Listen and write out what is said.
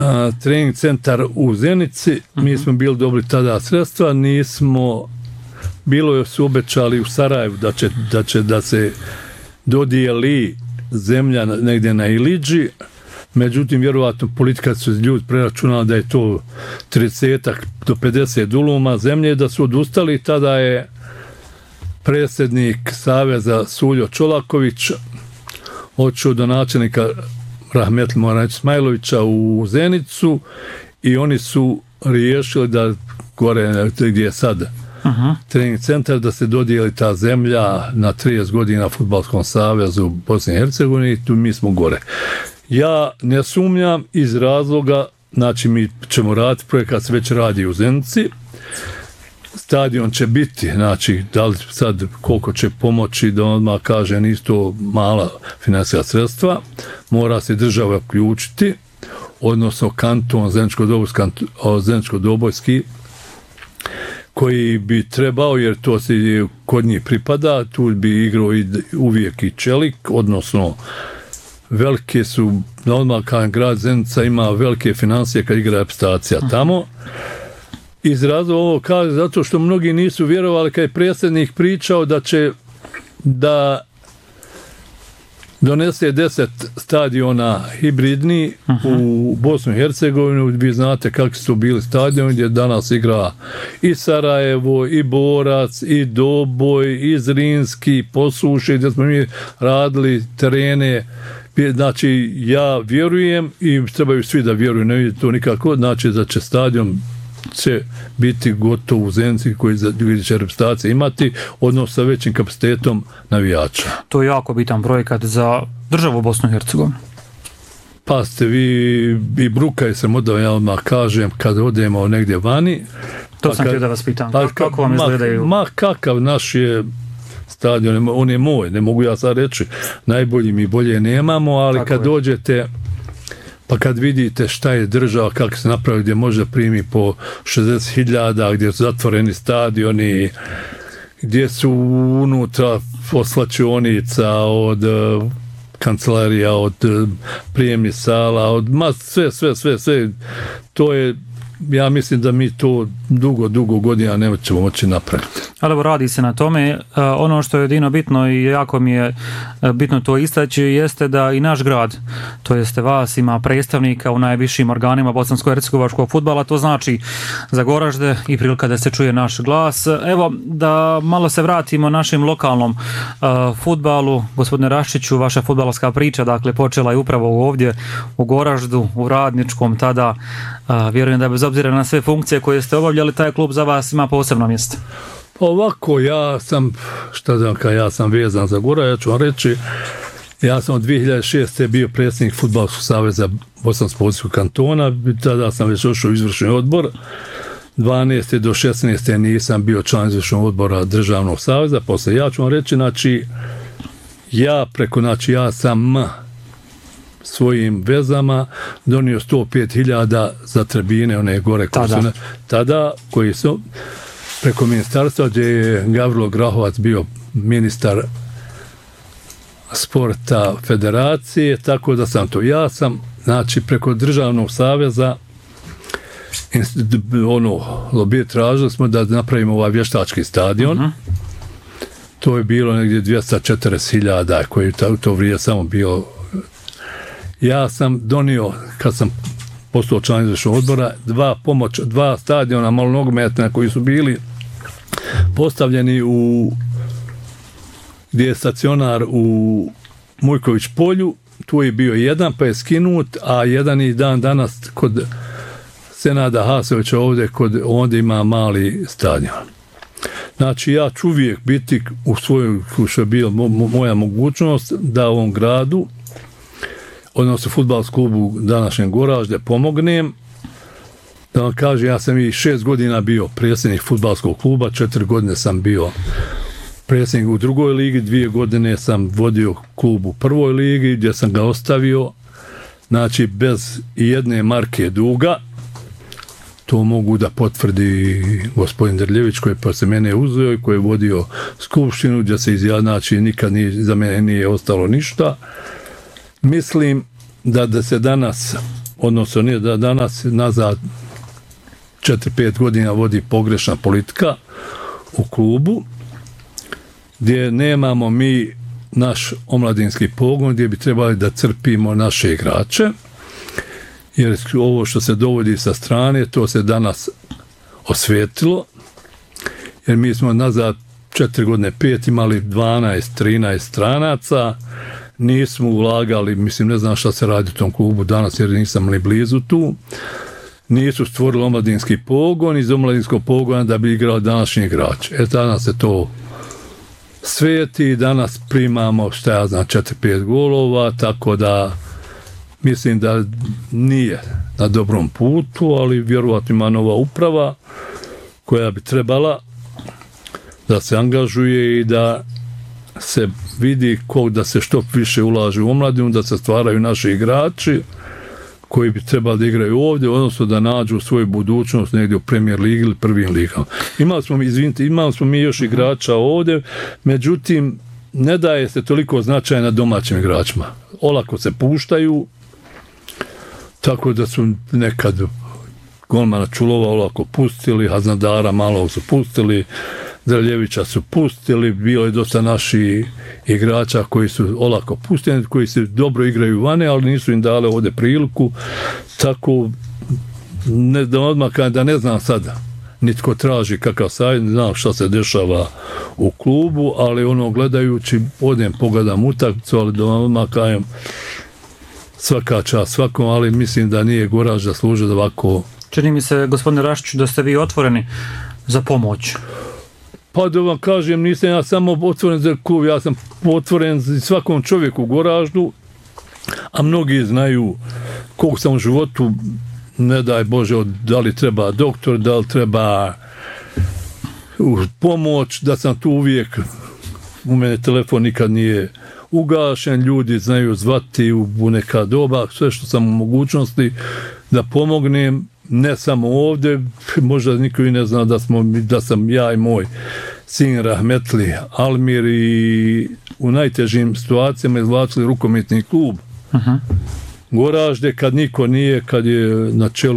trening centar u Zenici, mi smo bili dobili tada sredstva, nismo, bilo su obećali u Sarajevu da se dodijeli zemlja negdje na Iliđi, međutim, vjerovatno politika su ljudi preračunali da je to 30 do 50 duluma zemlje, da su odustali. Tada je predsjednik Saveza Suljo Čolaković odšao do načelnika Rahmetli Moranić Smajlovića u Zenicu i oni su riješili da gore gdje je sad trening centar, da se dodijeli ta zemlja na 30 godina Fudbalskom savezu Bosne i Hercegovine i tu mi smo gore. Ja ne sumnjam iz razloga, znači mi ćemo raditi projekat, se već radi u Zenici, stadion će biti, znači da li sad koliko će pomoći, da odmah kaže nisu to mala financijska sredstva, mora se država uključiti, odnosno kanton Zeničko-Dobojski koji bi trebao, jer to se kod njih pripada, tu bi igrao uvijek i Čelik, odnosno velike su, odmah kao grad Zenica ima velike financije kad igra reprezentacija tamo. Iz razloga ovo kaže zato što mnogi nisu vjerovali kad je predsjednik pričao da će da donese 10 stadiona hibridni u Bosnu i Hercegovinu. Vi znate kakvi su bili stadioni gdje danas igra i Sarajevo, i Borac, i Doboj, i Zrinski, Posuše, gdje smo mi radili terene. Znači, ja vjerujem i trebaju svi da vjeruju, ne vidite to nikako, znači da će stadion će biti gotov u Zenici koji će reprezentacije imati, odnosno sa većim kapacitetom navijača. To je jako bitan projekat za državu Bosnu i Hercegovinu. Pa ste vi i brukaj se moda, ja odmah kažem, kad odemo negdje vani. To sam htio da vas pitam. Kako vam izgledaju? Kakav naš je stadion, on je moj, ne mogu ja sad reći, najbolji mi bolje nemamo, ali tako kad dođete, pa kad vidite šta je država, kako se napravi, gdje može primi po 60.000, gdje su zatvoreni stadioni, gdje su unutra poslačionica od kancelarija, od prijemnih sala, od sve, to je, ja mislim da mi to dugo godina ne ćemo moći napraviti. Ali evo, radi se na tome. Ono što je jedino bitno i jako mi je bitno to istaći jeste da i naš grad, to jeste vas, ima predstavnika u najvišim organima bosansko-hercegovačkog fudbala, to znači za Goražde i prilika da se čuje naš glas. Evo, da malo se vratimo našem lokalnom fudbalu. Gospodine Raščiću, vaša fudbalska priča, dakle, počela je upravo ovdje u Goraždu, u Radničkom, tada vjerujem da bez obzira na sve funkcije koje ste obavljali, taj klub za vas ima posebno mjesto. Ovako, ja sam vezan za Goražd, ja ću vam reći, ja sam od 2006. bio predsjednik Fudbalskog saveza Bosansko-Posavskog kantona, tada sam već došao u izvršni odbor, 12. do 16. nisam bio član izvršnog odbora Državnog saveza, poslije ja ću vam reći, znači, ja sam svojim vezama donio 105.000 za tribine, one gore tada koji su preko ministarstva, gdje je Gavrilo Grahovac bio ministar sporta federacije, tako da sam to. Ja sam, znači, preko Državnog saveza lobije tražili smo da napravimo ovaj vještački stadion. To je bilo negdje 240.000 koji je to vrijeme samo bilo. Ja sam donio, kad sam postao član izvršnog odbora, dva stadiona malonogometna koji su bili postavljeni gdje je stacionar u Mujković polju, tu je bio jedan pa je skinut, a jedan i dan danas kod Senada Hasovića ovdje ima mali stadion. Znači, ja ću uvijek biti u svojoj, što je bila moja mogućnost, da ovom gradu, odnosno fudbalskom klubu današnjem Goražde, pomognem. Da vam kažem, ja sam i 6 godina bio predsjednik fudbalskog kluba, 4 godine sam bio predsjednik u drugoj ligi, 2 godine sam vodio klub u prvoj ligi, gdje sam ga ostavio, znači bez jedne marke duga. To mogu da potvrdi gospodin Drljević koji je posle mene uzeo i koji je vodio skupštinu, gdje se znači nikad za mene nije ostalo ništa. Mislim da se danas odnosno nije da danas nazad 4-5 godina vodi pogrešna politika u klubu, gdje nemamo mi naš omladinski pogon, gdje bi trebali da crpimo naše igrače, jer ovo što se dovodi sa strane, to se danas osvetilo, jer mi smo nazad 4 godine, 5 imali 12-13 stranaca, nismo ulagali, mislim, ne znam šta se radi u tom klubu danas, jer nisam ni blizu tu, nisu stvorili omladinski pogon, iz omladinskog pogona da bi igrali današnji igrač. Danas se to sveti, danas primamo, šta ja znam, 4-5 golova, tako da mislim da nije na dobrom putu, ali vjerovatno ima nova uprava koja bi trebala da se angažuje i da se vidi da se što više ulaže u omladinu, da se stvaraju naši igrači koji bi trebali da igraju ovdje, odnosno da nađu svoju budućnost negdje u Premier ligi ili prvim ligama. Imali smo mi još igrača ovdje, međutim, ne daje se toliko značaja na domaćim igračima. Olako se puštaju, tako da su nekad golmana Čulova olako pustili, Haznadara malog su pustili, Drljevića su pustili, bilo je dosta naših igrača koji su olako pusteni, koji se dobro igraju vane, ali nisu im dale ovdje priliku, tako da ne znam sada, nitko traži kakav savjet, ne znam šta se dešava u klubu, ali ono gledajući, pogledam utakmicu, ali da odmah kajem svaka čast svakom, ali mislim da nije Goraž da služe da ovako. Čini mi se, gospodine Rašiću, da ste vi otvoreni za pomoć. Pa da vam kažem, nisam ja samo otvoren za klub, ja sam otvoren svakom čovjeku u Goraždu, a mnogi znaju koliko sam u životu, ne daj Bože, da li treba doktor, da li treba pomoć, da sam tu uvijek, u mene telefon nikad nije ugašen, ljudi znaju zvati u neka doba, sve što sam u mogućnosti da pomognem, ne samo ovdje, možda niko i ne zna da sam ja i moj sin Rahmetli Almir i u najtežim situacijama izvlačili rukometni klub Goražde, kad niko nije, kad je na čelu